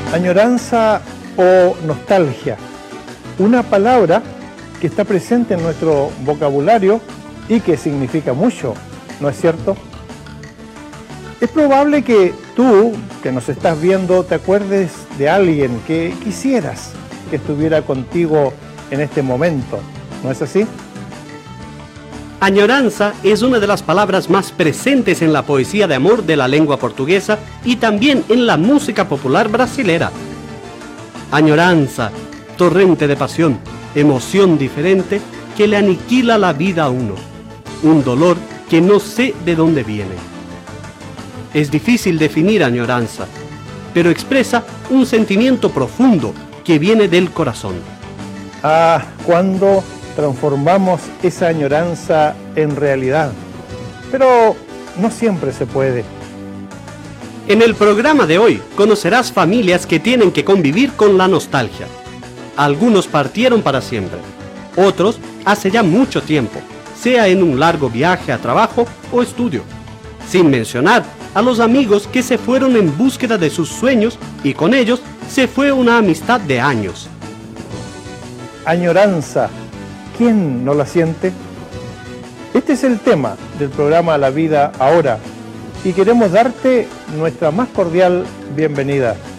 Añoranza o nostalgia, una palabra que está presente en nuestro vocabulario y que significa mucho, ¿no es cierto? Es probable que tú, que nos estás viendo, te acuerdes de alguien que quisieras que estuviera contigo en este momento, ¿no es así? Añoranza es una de las palabras más presentes en la poesía de amor de la lengua portuguesa y también en la música popular brasilera. Añoranza, torrente de pasión, emoción diferente que le aniquila la vida a uno, un dolor que no sé de dónde viene. Es difícil definir añoranza, pero expresa un sentimiento profundo que viene del corazón. Cuando transformamos esa añoranza en realidad, pero no siempre se puede. En el programa de hoy conocerás familias que tienen que convivir con la nostalgia. Algunos partieron para siempre, otros hace ya mucho tiempo, sea en un largo viaje a trabajo o estudio, sin mencionar a los amigos que se fueron en búsqueda de sus sueños y con ellos se fue una amistad de años. Añoranza, ¿quién no la siente? Este es el tema del programa La Vida Ahora y queremos darte nuestra más cordial bienvenida.